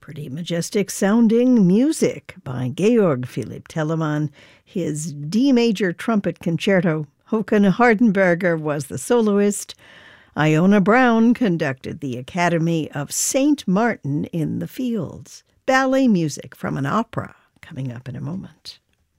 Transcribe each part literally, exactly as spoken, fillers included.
Pretty majestic sounding music by Georg Philipp Telemann, his D major trumpet concerto. Håkan Hardenberger was the soloist. Iona Brown conducted the Academy of Saint Martin in the Fields. Ballet music from an opera coming up in a moment.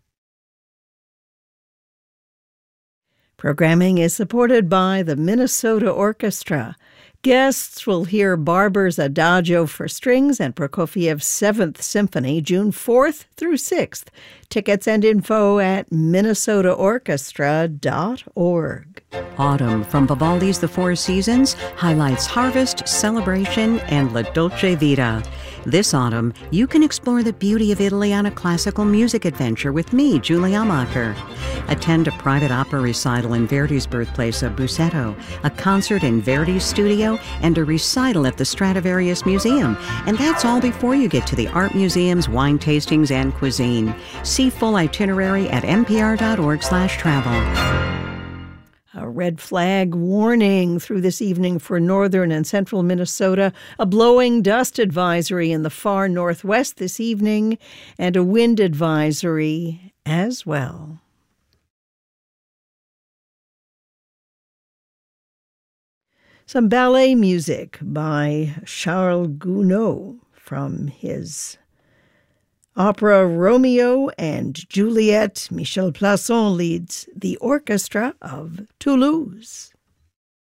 Programming is supported by the Minnesota Orchestra. Guests will hear Barber's Adagio for Strings and Prokofiev's Seventh Symphony, June fourth through sixth. Tickets and info at minnesota orchestra dot org. Autumn from Vivaldi's The Four Seasons highlights harvest, celebration, and La Dolce Vita. This autumn, you can explore the beauty of Italy on a classical music adventure with me, Julie Amacher. Attend a private opera recital in Verdi's birthplace of Busseto, a concert in Verdi's studio, and a recital at the Stradivarius Museum. And that's all before you get to the art museums, wine tastings, and cuisine. See full itinerary at npr dot org slash travel. A red flag warning through this evening for northern and central Minnesota, a blowing dust advisory in the far northwest this evening, and a wind advisory as well. Some ballet music by Charles Gounod from his opera Romeo and Juliet. Michel Plasson leads the orchestra of Toulouse.